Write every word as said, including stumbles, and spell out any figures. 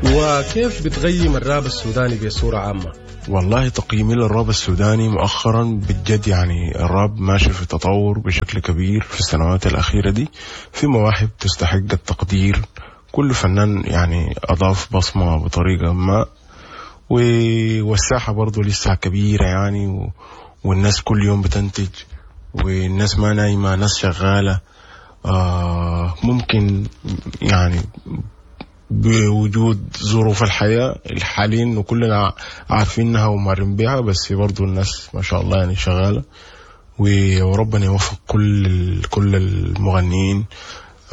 وكيف بتقيم الراب السوداني بصورة عامة؟ والله تقييمي للراب السوداني مؤخرا بجد يعني الراب ماشي في تطور بشكل كبير في السنوات الأخيرة دي، في مواهب تستحق التقدير، كل فنان يعني أضاف بصمة بطريقة ما، والساحة برضو لسه كبيرة يعني، والناس كل يوم بتنتج، والناس ما نايمة، ناس شغالة. آه ممكن يعني بوجود ظروف الحياة الحالية وكلنا عارفينها ومارين بها، بس برضو الناس ما شاء الله يعني شغالة، وربنا يوفق كل كل المغنيين